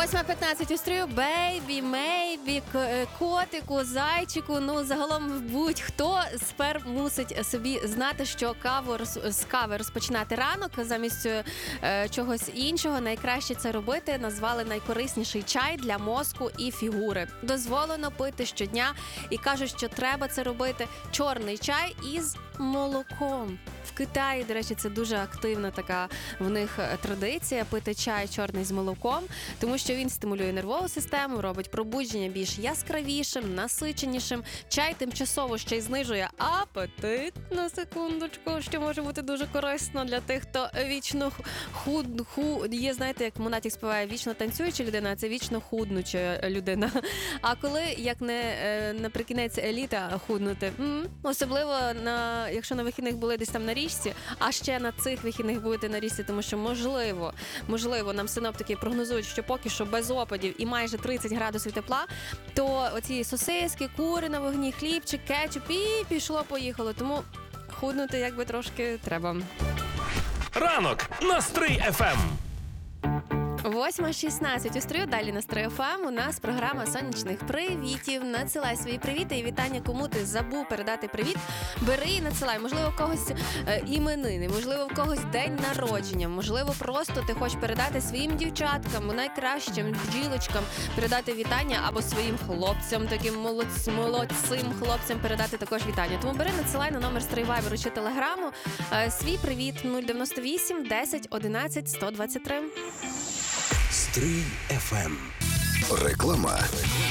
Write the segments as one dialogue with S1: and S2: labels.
S1: 8:15 у стрію. Бейбі, мейбі, котику, зайчику. Ну, загалом будь-хто спер мусить собі знати, що з кави розпочинати ранок замість чогось іншого. Найкраще це робити. Назвали найкорисніший чай для мозку і фігури. Дозволено пити щодня і кажуть, що треба це робити. Чорний чай із молоком. В Китаї, до речі, це дуже активна така в них традиція пити чай чорний з молоком, тому що він стимулює нервову систему, робить пробудження більш яскравішим, насиченішим. Чай тимчасово ще й знижує апетит, на секундочку, що може бути дуже корисно для тих, хто вічно є, знаєте, як Монатік співає, вічно танцююча людина, а це вічно худнуча людина. А коли, як не наприкінець літа худнути, особливо якщо на вихідних були десь там на річці, а ще на цих вихідних будете на річці, тому що можливо, нам синоптики прогнозують, що поки що без опадів і майже 30 градусів тепла, то оці сосиски, кури на вогні, хлібчик, кетчуп і пішло-поїхало. Тому худнути якби трошки треба.
S2: Ранок на Стрий ФМ.
S1: 8:16 у стрію, далі на Стрий ФМ. У нас програма сонячних привітів. Надсилай свої привіти і вітання, кому ти забув передати привіт. Бери і надсилай. Можливо, в когось іменини, можливо, в когось день народження, можливо, просто ти хочеш передати своїм дівчаткам, найкращим бджілочкам передати вітання, або своїм хлопцям, таким молодцим хлопцям передати також вітання. Тому бери, надсилай на номер Стрий Вайберу чи Телеграму свій привіт 098 10 11 123.
S3: Стрий ФМ. Реклама.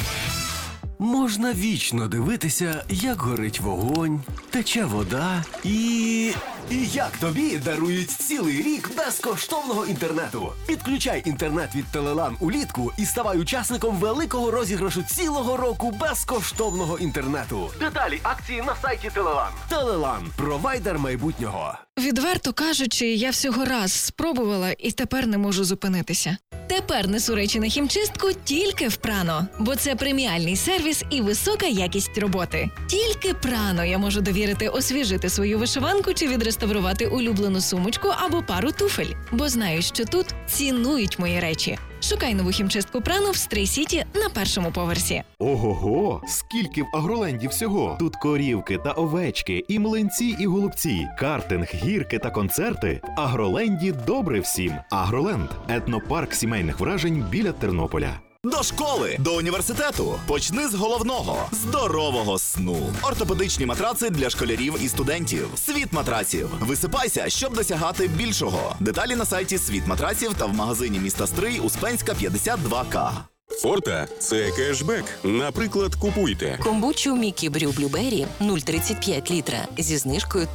S4: Можна вічно дивитися, як горить вогонь, тече вода і як тобі дарують цілий рік безкоштовного інтернету. Підключай інтернет від Телелан улітку і ставай учасником великого розіграшу цілого року безкоштовного інтернету. Деталі акції на сайті Телелан. Телелан – провайдер майбутнього.
S5: Відверто кажучи, я всього раз спробувала і тепер не можу зупинитися. Тепер несу речі на хімчистку тільки в Прано, бо це преміальний сервіс і висока якість роботи. Тільки Прано я можу довірити освіжити свою вишиванку чи відреставрувати улюблену сумочку або пару туфель, бо знаю, що тут цінують мої речі. Шукай нову хімчистку Прано в Стрий Сіті на першому поверсі.
S6: Ого-го! Скільки в Агроленді всього! Тут корівки та овечки, і млинці, і голубці, картинг, гірки та концерти. В Агроленді добре всім. Агроленд – етнопарк сімейних вражень біля Тернополя.
S7: До школи, до університету. Почни з головного – здорового сну. Ортопедичні матраци для школярів і студентів. Світ матраців. Висипайся, щоб досягати більшого. Деталі на сайті Світ матраців та в магазині міста Стрий Успенська 52К.
S8: Форта – це кешбек. Наприклад, купуйте
S9: комбучу Мікі Брю Блюбері 0,35 літра зі знижкою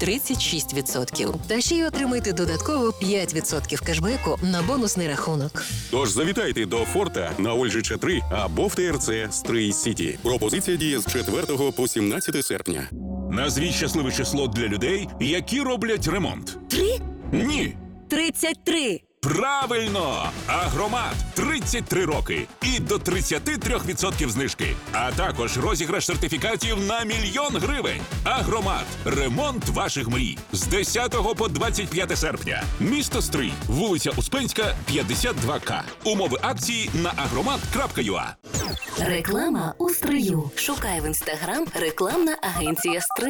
S9: 36%. Та ще й отримайте додатково 5% кешбеку на бонусний рахунок.
S8: Тож завітайте до Форта на Ольжича 3 або в ТРЦ Стрий Сіті. Пропозиція діє з 4 по 17 серпня.
S2: Назвіть щасливе число для людей, які роблять ремонт.
S9: 3?
S2: Ні.
S9: 33.
S2: Правильно! Агромат 33 роки і до 33% знижки. А також розіграш сертифікатів на 1 мільйон гривень. Агромат. Ремонт ваших мрій. З 10 по 25 серпня. Місто Стрий. Вулиця Успенська, 52К. Умови акції на agromat.ua.
S9: Реклама у Стрию. Шукай в Інстаграм рекламна агенція Стрий.